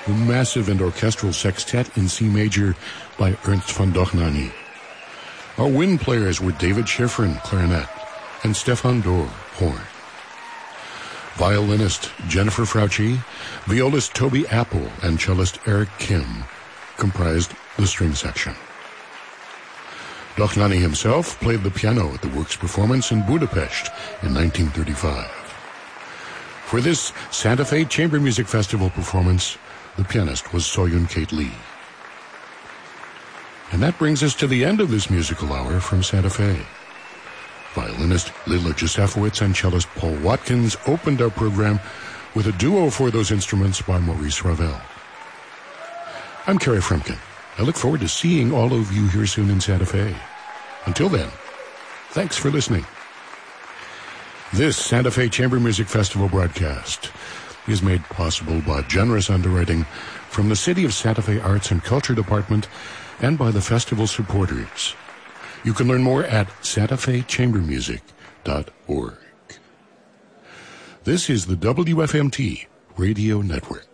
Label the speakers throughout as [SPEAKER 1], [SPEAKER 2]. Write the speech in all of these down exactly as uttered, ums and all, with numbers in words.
[SPEAKER 1] the massive and orchestral sextet in C major by Ernst von Dohnanyi. Our wind players were David Schifrin, clarinet, and Stefan Dorr, horn. Violinist Jennifer Frauchi, violist Toby Apple, and cellist Eric Kim comprised the string section. Dohnanyi himself played the piano at the works performance in Budapest in nineteen thirty-five. For this Santa Fe Chamber Music Festival performance, the pianist was Soyun Kate Lee. And that brings us to the end of this musical hour from Santa Fe. Violinist Lila Josefowitz and cellist Paul Watkins opened our program with a duo for those instruments by Maurice Ravel. I'm Kerry Frumkin. I look forward to seeing all of you here soon in Santa Fe. Until then, thanks for listening. This Santa Fe Chamber Music Festival broadcast is made possible by generous underwriting from the City of Santa Fe Arts and Culture Department and by the festival supporters. You can learn more at santa fe chamber music dot org. This is the W F M T Radio Network.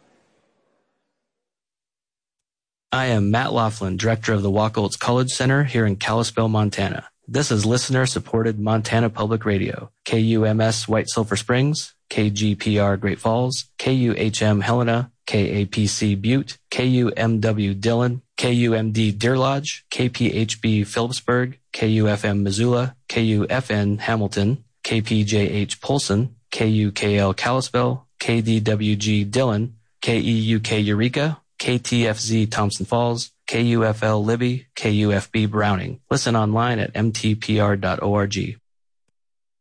[SPEAKER 2] I am Matt Laughlin, director of the Wacholtz College Center here in Kalispell, Montana. This is listener-supported Montana Public Radio, K U M S White Sulphur Springs, K G P R Great Falls, K U H M Helena, K A P C Butte, K U M W Dillon, K U M D Deer Lodge, K P H B Phillipsburg, K U F M Missoula, K U F N Hamilton, K P J H Polson, K U K L Kalispell, K D W G Dillon, K E U K Eureka, K T F Z Thompson Falls, K U F L Libby, K U F B Browning. Listen online at m t p r dot org.